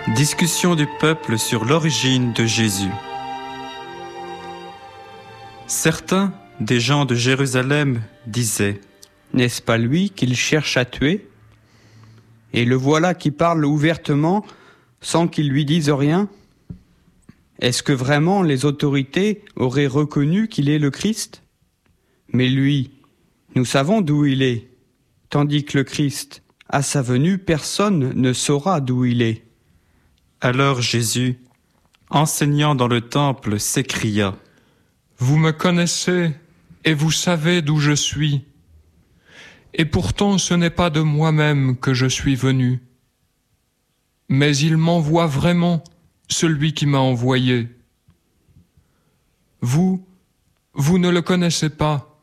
Discussion du peuple sur l'origine de Jésus. Certains des gens de Jérusalem disaient : N'est-ce pas lui qu'il cherche à tuer ? Et le voilà qui parle ouvertement sans qu'il lui dise rien ? Est-ce que vraiment les autorités auraient reconnu qu'il est le Christ ? Mais lui, nous savons d'où il est, tandis que le Christ, à sa venue, personne ne saura d'où il est. Alors Jésus, enseignant dans le temple, s'écria : Vous me connaissez et vous savez d'où je suis. Et pourtant ce n'est pas de moi-même que je suis venu. Mais il m'envoie vraiment, celui qui m'a envoyé. Vous ne le connaissez pas,